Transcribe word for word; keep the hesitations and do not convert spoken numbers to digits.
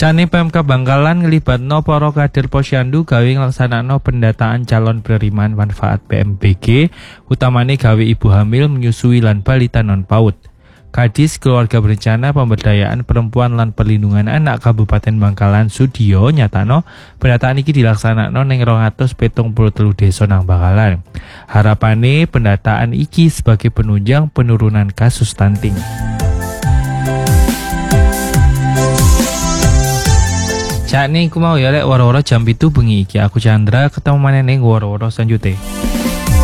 Jane P M K Bangkalan nglibatno para kader Posyandu gawe nglaksanakno pendataan calon penerimaan manfaat P M B G, utamane gawe ibu hamil, menyusui lan balita non paut. Kadis Keluarga Berencana Pemberdayaan Perempuan lan Perlindungan Anak Kabupaten Bangkalan Sudiyo nyatano pendataan iki dilaksanakno ning rong atus pitung puluh telu desa nang Bangkalan. Harapane pendataan iki sebagai penunjang penurunan kasus stunting. Cak nih aku mau ya lek waro-waro jam itu bengi iki aku Chandra ketemu maneh ning waro-waro selanjutnya.